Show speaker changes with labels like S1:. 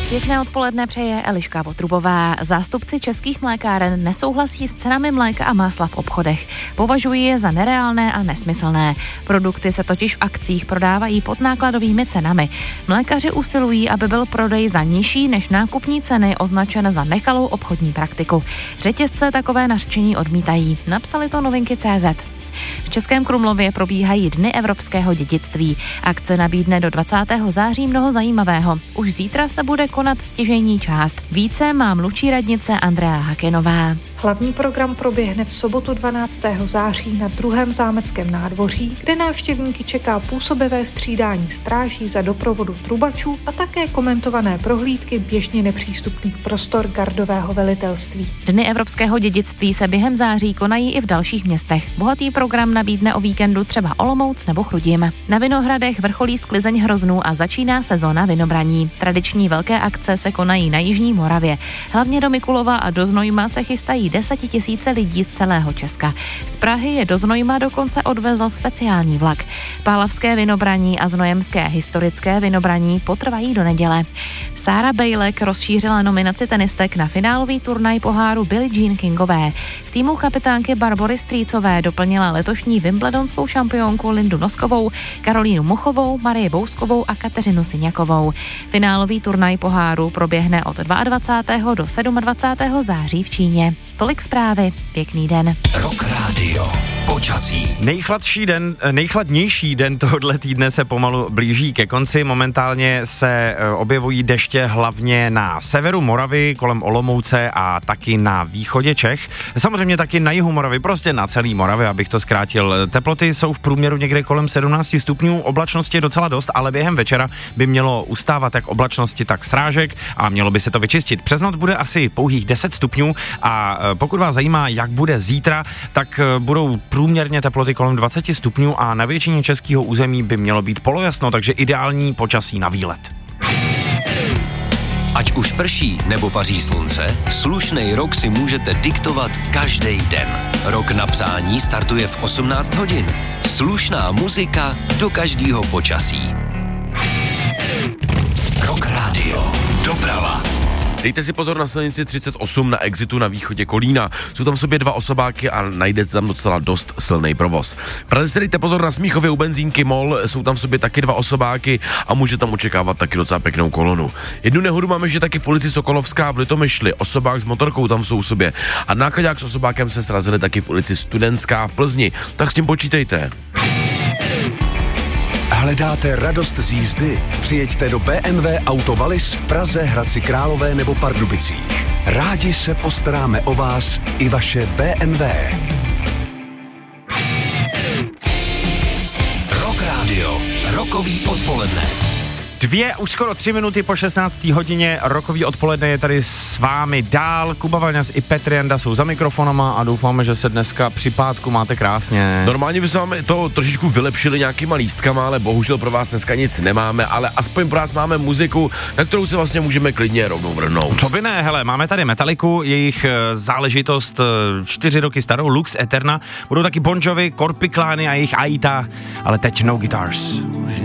S1: Pěkné odpoledne přeje Eliška Votrubová. Zástupci českých mlékáren nesouhlasí s cenami mléka a másla v obchodech. Považují je za nereálné a nesmyslné. Produkty se totiž v akcích prodávají pod nákladovými cenami. Mlékaři usilují, aby byl prodej za nižší než nákupní ceny označen za nekalou obchodní praktiku. Řetězce takové nařčení odmítají. Napsali to Novinky.cz. V Českém Krumlově probíhají Dny evropského dědictví. Akce nabídne do 20. září mnoho zajímavého. Už zítra se bude konat stěžejní část. Více má mluvčí radnice Andrea Hakenová.
S2: Hlavní program proběhne v sobotu 12. září na 2. zámeckém nádvoří, kde návštěvníky čeká působivé střídání stráží za doprovodu trubačů a také komentované prohlídky běžně nepřístupných prostor gardového velitelství.
S1: Dny evropského dědictví se během září konají i v dalších městech. Bohatý program nabídne o víkendu třeba Olomouc nebo Chrudim. Na Vinohradech vrcholí sklizeň hroznů a začíná sezóna vinobraní. Tradiční velké akce se konají na jižní Moravě. Hlavně do Mikulova a do Znojma se chystají 10 000 lidí z celého Česka. Z Prahy je do Znojma dokonce odvezl speciální vlak. Pálavské vinobraní a znojemské historické vinobraní potrvají do neděle. Sára Bejlek rozšířila nominaci tenistek na finálový turnaj poháru Billie Jean Kingové. V týmu kapitánky Barbory Strýcové doplnila letošní wimbledonskou šampionku Lindu Noskovou, Karolínu Muchovou, Marii Bouskovou a Kateřinu Syňakovou. Finálový turnaj poháru proběhne od 22. do 27. září v Číně. Tolik zprávy, pěkný den.
S3: Rock Radio. Počasí.
S4: Nejchladnější den tohoto týdne se pomalu blíží ke konci. Momentálně se objevují deště hlavně na severu Moravy, kolem Olomouce a taky na východě Čech. Samozřejmě taky na jihu Moravy, prostě na celý Moravě, abych to zkrátil. Teploty jsou v průměru někde kolem 17 stupňů, oblačnosti je docela dost, ale během večera by mělo ustávat jak oblačnosti, tak srážek a mělo by se to vyčistit. Přes noc bude asi pouhých 10 stupňů a pokud vás zajímá, jak bude zítra, tak budou průměrně teploty kolem 20 stupňů a na většině českého území by mělo být polojasno, takže ideální počasí na výlet.
S3: Ať už prší nebo paří slunce, slušnej rok si můžete diktovat každý den. Rok na psání startuje v 18 hodin. Slušná muzika do každého počasí. Rock Radio. Doprava.
S5: Dejte si pozor na silnici 38 na exitu na východě Kolína. Jsou tam v sobě 2 osobáky a najdete tam docela dost silný provoz. V Praze si dejte pozor na Smíchově u benzínky MOL, jsou tam v sobě taky 2 osobáky a může tam očekávat taky docela pěknou kolonu. Jednu nehodu máme, že taky v ulici Sokolovská v Litomyšli, osobák s motorkou tam jsou v sobě a nákladák s osobákem se srazili taky v ulici Studentská v Plzni, tak s tím počítejte.
S6: Hledáte radost z jízdy? Přijeďte do BMW Auto Wallis v Praze, Hradci Králové nebo Pardubicích. Rádi se postaráme o vás i vaše BMW.
S3: Rock Radio. Rokový odpoledne.
S4: 2, už skoro 3 minuty po 16. hodině, rokový odpoledne je tady s vámi dál. Kuba Vaňas i Petr Janda jsou za mikrofonama a doufáme, že se dneska při pátku máte krásně.
S5: Normálně bychom vám to trošičku vylepšili nějakýma lístkama, ale bohužel pro vás dneska nic nemáme, ale aspoň pro vás máme muziku, na kterou se vlastně můžeme klidně rovnou vrhnout.
S4: Co by ne, hele, máme tady Metalliku, jejich záležitost 4 roky starou, Lux Eterna, budou taky Bon Jovi, Korpiklány a jejich Aita, ale teď No Guitars.